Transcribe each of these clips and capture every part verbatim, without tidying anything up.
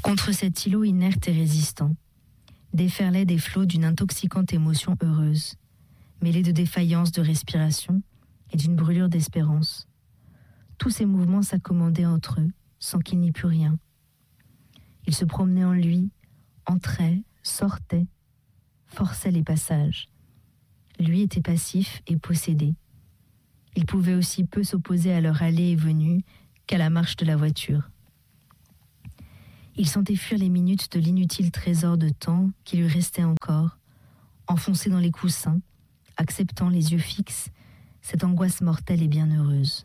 Contre cet îlot inerte et résistant, déferlaient des flots d'une intoxicante émotion heureuse, mêlée de défaillance de respiration et d'une brûlure d'espérance. Tous ces mouvements s'accommodaient entre eux, sans qu'il n'y pût rien. Ils se promenaient en lui, entraient, sortaient, forçaient les passages. Lui était passif et possédé. Il pouvait aussi peu s'opposer à leur allée et venue qu'à la marche de la voiture. Il sentait fuir les minutes de l'inutile trésor de temps qui lui restait encore, enfoncé dans les coussins, acceptant les yeux fixes cette angoisse mortelle et bienheureuse.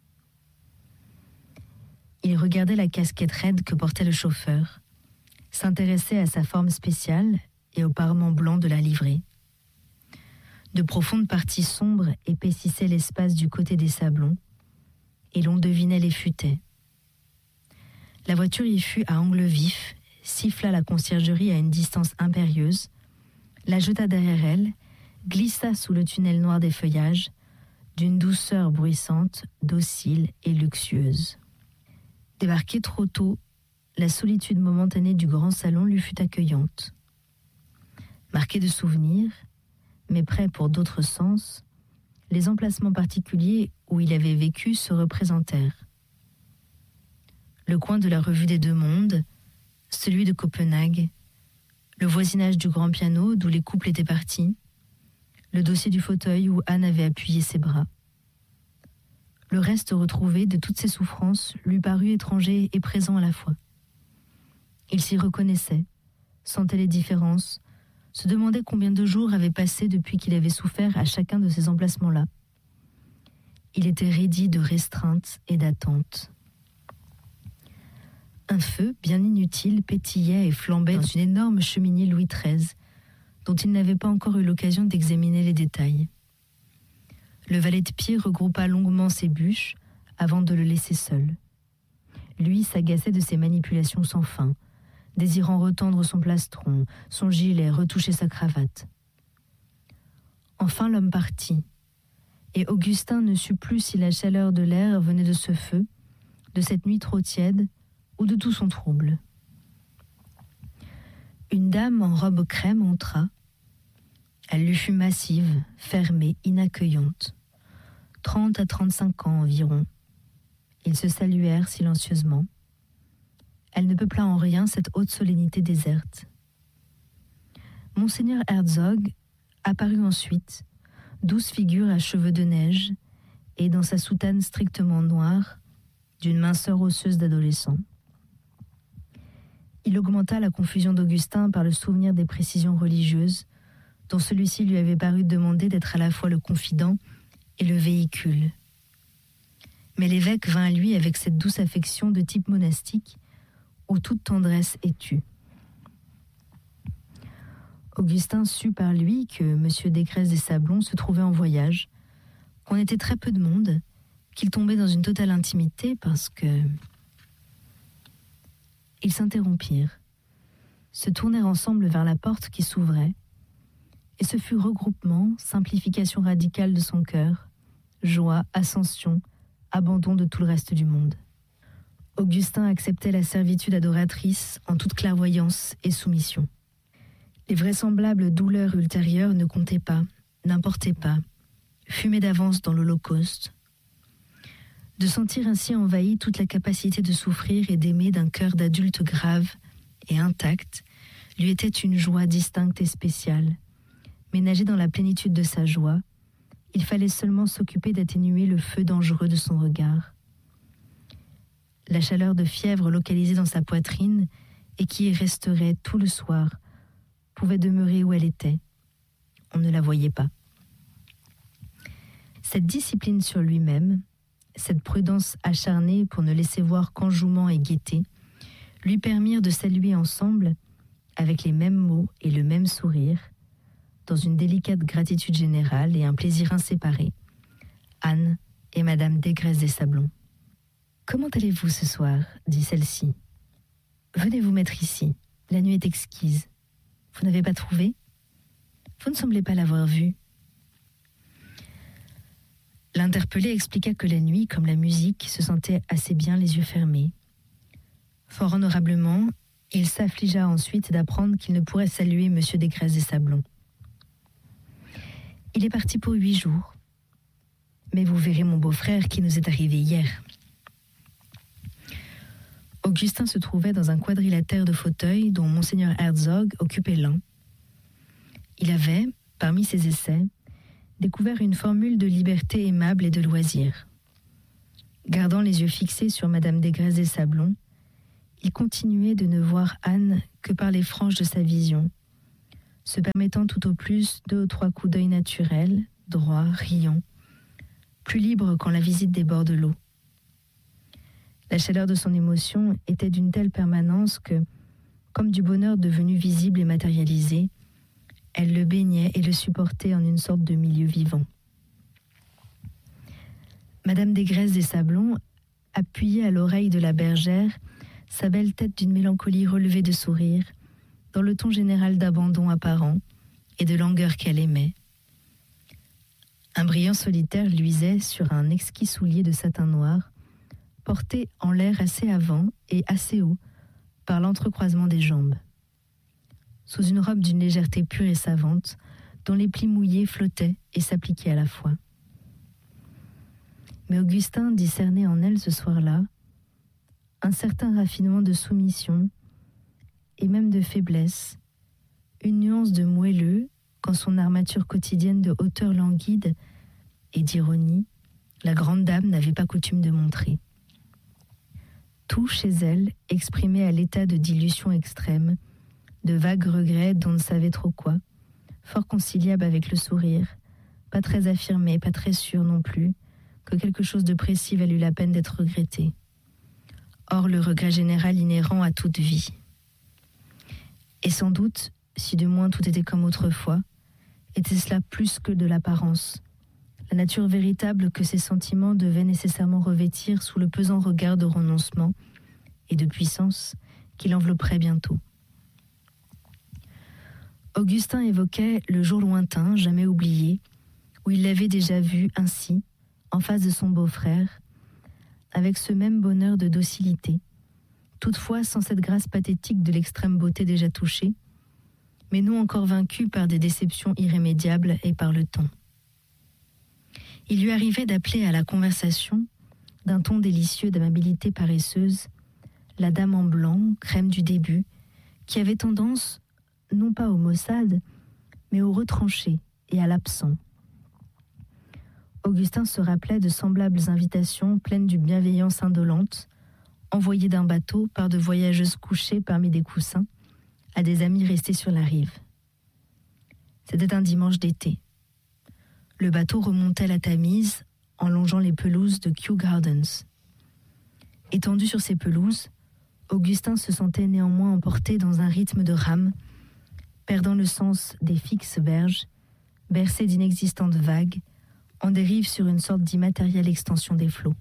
Il regardait la casquette raide que portait le chauffeur, s'intéressait à sa forme spéciale et au parement blanc de la livrée. De profondes parties sombres épaississaient l'espace du côté des sablons, et l'on devinait les futaies. La voiture y fut à angle vif, siffla la conciergerie à une distance impérieuse, la jeta derrière elle, glissa sous le tunnel noir des feuillages, d'une douceur bruissante, docile et luxueuse. Débarquée trop tôt, la solitude momentanée du grand salon lui fut accueillante. Marqué de souvenirs, mais prêt pour d'autres sens, les emplacements particuliers où il avait vécu se représentèrent. Le coin de la revue des Deux Mondes, celui de Copenhague, le voisinage du grand piano d'où les couples étaient partis, le dossier du fauteuil où Anne avait appuyé ses bras. Le reste retrouvé de toutes ses souffrances lui parut étranger et présent à la fois. Il s'y reconnaissait, sentait les différences, se demandait combien de jours avaient passé depuis qu'il avait souffert à chacun de ces emplacements-là. Il était raidi de restreinte et d'attente. Un feu, bien inutile, pétillait et flambait dans une énorme cheminée Louis treize, dont il n'avait pas encore eu l'occasion d'examiner les détails. Le valet de pied regroupa longuement ses bûches avant de le laisser seul. Lui s'agaçait de ses manipulations sans fin, désirant retendre son plastron, son gilet, retoucher sa cravate. Enfin l'homme partit, et Augustin ne sut plus si la chaleur de l'air venait de ce feu, de cette nuit trop tiède, ou de tout son trouble. Une dame en robe crème entra. Elle lui fut massive, fermée, inaccueillante. Trente à trente-cinq ans environ. Ils se saluèrent silencieusement. Elle ne peupla en rien cette haute solennité déserte. Monseigneur Herzog apparut ensuite, douce figure à cheveux de neige, et dans sa soutane strictement noire, d'une minceur osseuse d'adolescent. Il augmenta la confusion d'Augustin par le souvenir des précisions religieuses, dont celui-ci lui avait paru demander d'être à la fois le confident et le véhicule. Mais l'évêque vint à lui avec cette douce affection de type monastique, où toute tendresse est tue. Augustin sut par lui que M. Descrest des Sablons se trouvait en voyage, qu'on était très peu de monde, qu'il tombait dans une totale intimité parce que... Ils s'interrompirent, se tournèrent ensemble vers la porte qui s'ouvrait, et ce fut regroupement, simplification radicale de son cœur, joie, ascension, abandon de tout le reste du monde. Augustin acceptait la servitude adoratrice en toute clairvoyance et soumission. Les vraisemblables douleurs ultérieures ne comptaient pas, n'importaient pas, fumaient d'avance dans l'Holocauste. De sentir ainsi envahie toute la capacité de souffrir et d'aimer d'un cœur d'adulte grave et intact lui était une joie distincte et spéciale. Mais nager dans la plénitude de sa joie, il fallait seulement s'occuper d'atténuer le feu dangereux de son regard. La chaleur de fièvre localisée dans sa poitrine et qui y resterait tout le soir pouvait demeurer où elle était. On ne la voyait pas. Cette discipline sur lui-même, cette prudence acharnée pour ne laisser voir qu'enjouement et gaieté, lui permirent de saluer ensemble, avec les mêmes mots et le même sourire, dans une délicate gratitude générale et un plaisir inséparé, Anne et Madame Descrest des Sablons. « Comment allez-vous ce soir ?» dit celle-ci. « Venez vous mettre ici, la nuit est exquise. Vous n'avez pas trouvé ? Vous ne semblez pas l'avoir vue. » L'interpellé expliqua que la nuit, comme la musique, se sentait assez bien les yeux fermés. Fort honorablement, Il s'affligea ensuite d'apprendre qu'il ne pourrait saluer M. Desgrès et Sablon. Il est parti pour huit jours. Mais vous verrez mon beau-frère qui nous est arrivé hier. Augustin se trouvait dans un quadrilatère de fauteuils dont Monseigneur Herzog occupait l'un. Il avait, parmi ses essais, découvert une formule de liberté aimable et de loisir. Gardant les yeux fixés sur Madame Desgrès et Sablon, il continuait de ne voir Anne que par les franges de sa vision, se permettant tout au plus deux ou trois coups d'œil naturels, droits, riants, plus libre quand la visite déborde de l'eau. La chaleur de son émotion était d'une telle permanence que, comme du bonheur devenu visible et matérialisé, elle le baignait et le supportait en une sorte de milieu vivant. Madame Desgrès et Sablon appuyait à l'oreille de la bergère sa belle tête d'une mélancolie relevée de sourire, dans le ton général d'abandon apparent et de langueur qu'elle aimait. Un brillant solitaire luisait sur un exquis soulier de satin noir, porté en l'air assez avant et assez haut par l'entrecroisement des jambes. Sous une robe d'une légèreté pure et savante, dont les plis mouillés flottaient et s'appliquaient à la fois. Mais Augustin discernait en elle ce soir-là un certain raffinement de soumission et même de faiblesse, une nuance de moelleux quand son armature quotidienne de hauteur languide et d'ironie, la grande dame n'avait pas coutume de montrer. Tout chez elle exprimait à l'état de dilution extrême, de vagues regrets dont on ne savait trop quoi, fort conciliable avec le sourire, pas très affirmé, pas très sûr non plus, que quelque chose de précis valut la peine d'être regretté. Or, le regret général inhérent à toute vie. Et sans doute, si de moins tout était comme autrefois, était cela plus que de l'apparence, la nature véritable que ces sentiments devaient nécessairement revêtir sous le pesant regard de renoncement et de puissance qui l'envelopperait bientôt. Augustin évoquait le jour lointain, jamais oublié, où il l'avait déjà vu ainsi, en face de son beau-frère, avec ce même bonheur de docilité, toutefois sans cette grâce pathétique de l'extrême beauté déjà touchée, mais non encore vaincu par des déceptions irrémédiables et par le temps. Il lui arrivait d'appeler à la conversation, d'un ton délicieux d'amabilité paresseuse, la dame en blanc, crème du début, qui avait tendance, non pas au maussade, mais au retranché et à l'absent. Augustin se rappelait de semblables invitations pleines d'une bienveillance indolente, envoyées d'un bateau par de voyageuses couchées parmi des coussins, à des amis restés sur la rive. C'était un dimanche d'été. Le bateau remontait la Tamise en longeant les pelouses de Kew Gardens. Étendu sur ces pelouses, Augustin se sentait néanmoins emporté dans un rythme de rame, perdant le sens des fixes berges, bercé'inexistantes vagues, en dérive sur une sorte d'immatérielle extension des flots.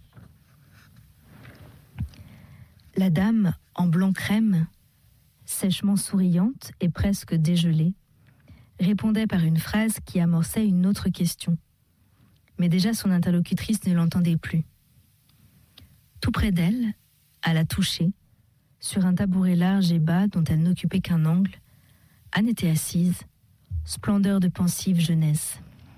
La dame, en blanc crème, sèchement souriante et presque dégelée, répondait par une phrase qui amorçait une autre question. Mais déjà son interlocutrice ne l'entendait plus. Tout près d'elle, à la toucher, sur un tabouret large et bas dont elle n'occupait qu'un angle, Anne était assise, splendeur de pensive jeunesse.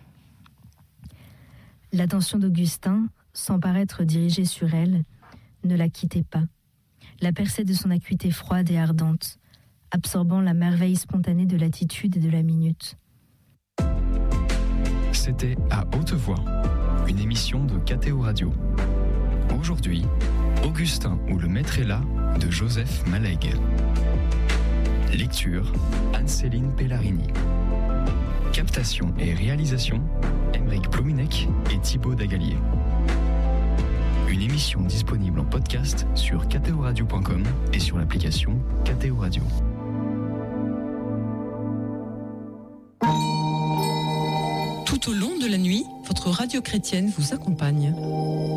L'attention d'Augustin, sans paraître dirigée sur elle, ne la quittait pas, la perçait de son acuité froide et ardente, absorbant la merveille spontanée de l'attitude et de la minute. C'était À Haute Voix, une émission de K T O Radio. Aujourd'hui, Augustin ou le maître est là de Joseph Malègue. Lecture, Anne-Céline Pellarini. Captation et réalisation, Aymeric Plominec et Thibaut Dagalier. Une émission disponible en podcast sur k t o radio point com et sur l'application K T O Radio. Tout au long de la nuit, votre radio chrétienne vous accompagne.